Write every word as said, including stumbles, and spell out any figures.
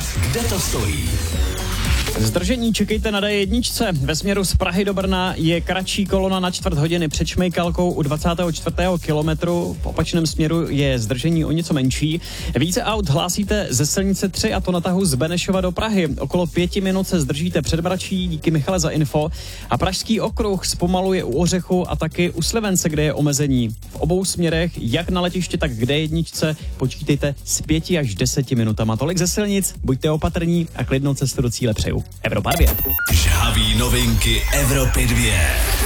Kde to stojí? Zdržení čekejte na D jedna. Ve směru z Prahy do Brna je kratší kolona na čtvrt hodiny před Šmejkalkou u dvacátého čtvrtého kilometru. V opačném směru je zdržení o něco menší. Více aut hlásíte ze silnice tři, a to na tahu z Benešova do Prahy. Okolo pěti minut se zdržíte před Bračí, díky Michale za info. A Pražský okruh zpomaluje u Ořechu a taky u Slivence, kde je omezení. V obou směrech, jak na letiště, tak k D jedna, počítejte s pěti až deseti minutama. Tolik ze silnic, buďte opatrní a klidnou cestu do cíle přeju. Evropa dvě. Žhaví novinky Evropy dvě.